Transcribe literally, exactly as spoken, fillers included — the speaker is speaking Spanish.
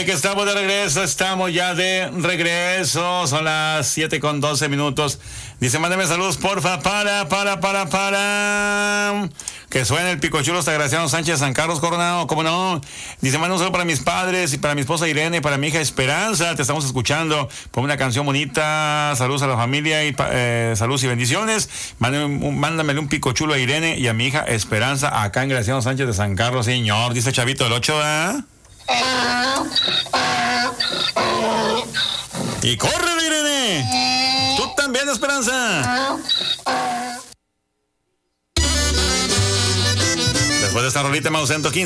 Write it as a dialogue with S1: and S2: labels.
S1: que estamos de regreso, estamos ya de regreso, son las siete con doce minutos. Dice, mándame saludos, porfa, para, para, para, para. Que suene el picochulo hasta Graciano Sánchez San Carlos Coronado, ¿cómo no? Dice, manda un saludo para mis padres y para mi esposa Irene y para mi hija Esperanza, te estamos escuchando. Pon una canción bonita, saludos a la familia y eh, saludos y bendiciones. Mándame un, mándamele un picochulo a Irene y a mi hija Esperanza acá en Graciano Sánchez de San Carlos, señor. Dice Chavito del ocho, ¿eh? Y corre, Irene. Tú también, Esperanza. Después de esta rolita me ausento quince